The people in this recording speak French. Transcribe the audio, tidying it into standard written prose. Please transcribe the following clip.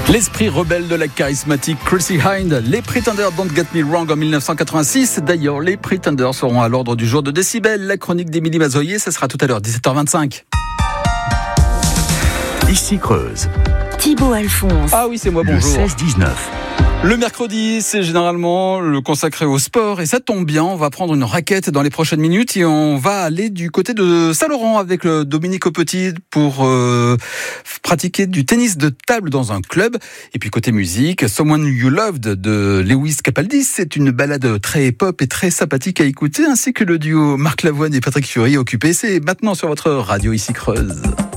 L'esprit rebelle de la charismatique Chrissie Hynde, les Pretenders Don't Get Me Wrong en 1986. D'ailleurs, les Pretenders seront à l'ordre du jour de Décibel. La chronique d'Émilie Mazoyer, ça sera tout à l'heure, 17h25. Ici Creuse. Thibaut Alphonse. Ah oui, c'est moi, bonjour. Le 16-19. Le mercredi, c'est généralement le consacré au sport et ça tombe bien, on va prendre une raquette dans les prochaines minutes et on va aller du côté de Saint-Laurent avec le Dominique Aupetit pour pratiquer du tennis de table dans un club. Et puis côté musique, Someone You Loved de Lewis Capaldi, c'est une balade très pop et très sympathique à écouter, ainsi que le duo Marc Lavoine et Patrick Fiori occupé. C'est maintenant sur votre radio ici Creuse.